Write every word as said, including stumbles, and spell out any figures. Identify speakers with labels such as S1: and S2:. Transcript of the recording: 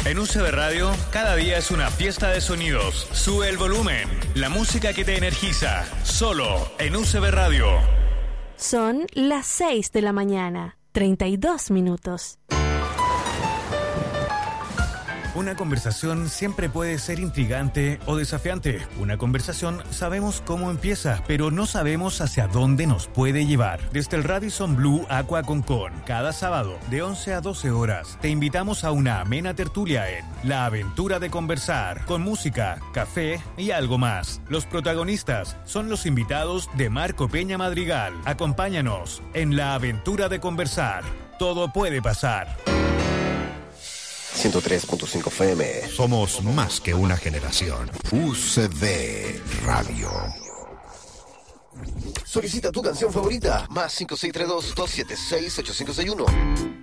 S1: En U C B Radio, cada día es una fiesta de sonidos. Sube el volumen. La música que te energiza. Solo en U C B Radio.
S2: Son las seis de la mañana, treinta y dos minutos.
S1: Una conversación siempre puede ser intrigante o desafiante. Una conversación sabemos cómo empieza, pero no sabemos hacia dónde nos puede llevar. Desde el Radisson Blu Aqua Concon, cada sábado de once a doce horas, te invitamos a una amena tertulia en La Aventura de Conversar, con música, café y algo más. Los protagonistas son los invitados de Marco Peña Madrigal. Acompáñanos en La Aventura de Conversar. Todo puede pasar.
S3: ciento tres punto cinco F M.
S4: Somos más que una generación. U C B Radio.
S3: Solicita tu canción favorita. Más cinco seis tres dos, dos siete seis, ocho cinco seis uno.